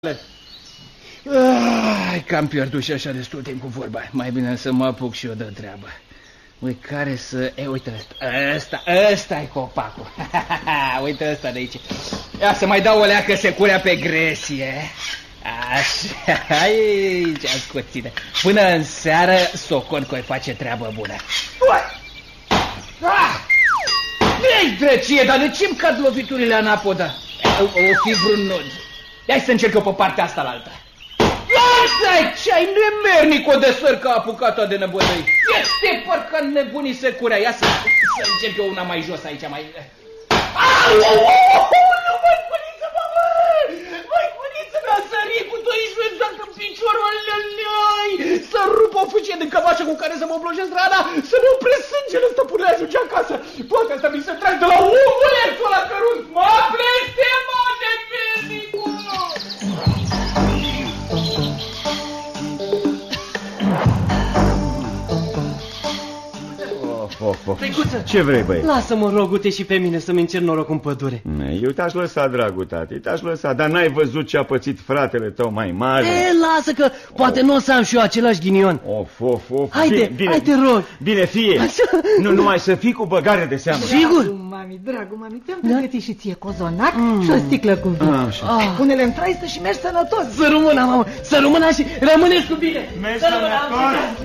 Cam pierdut și așa destul timp cu vorba. Mai bine să mă apuc și eu de treabă. Ui, care să... uite ăsta e copacul. Uite ăsta de aici. Ia să mai dau o leacă securea pe gresie. Așa, aici, ascuține. Până în seară, socon că o face treabă bună. Ei, drăcie, dar de ce-mi cad loviturile anapoda? O fi vreun nod. Hai să încerc eu pe partea asta la alta. Lasă-i, ce-ai nemernic o de săr că a apucat-o de nebădăi. Este parcă nebunii securea. Ia să încerc eu una mai jos aici, mai... Nu, măiculiță, mă! Măiculiță, mi-a sărit cu 12 zac în piciorul, alelei! Să rup o fâcie de cămașă cu care să mă oblojez rana, să ne opresc sângele, stăpâne, ajunge acasă. Poate asta mi se trag de la omulețul ăla cărunt. Mă blestemă de pernicul! Tăicuță, ce vrei, băi? Lasă-mă, rogute, și pe mine să-mi încerc noroc în pădure. Eu te-aș lăsa, dragul tati, te-aș lăsa, dar n-ai văzut ce a pățit fratele tău mai mare? Lasă că poate nu o să am și eu același ghinion. Of. Haide, te rog. Bine, fie. Nu numai să fii cu băgare de seamă. Sigur? Dragul mami, ți-am pregătit și ție cozonac și o sticlă cu vin. Pune-le în traistă și mergi sănătos. Să rămână, mamă, să rămână și rămâneți cu bine. Mergi sănătos.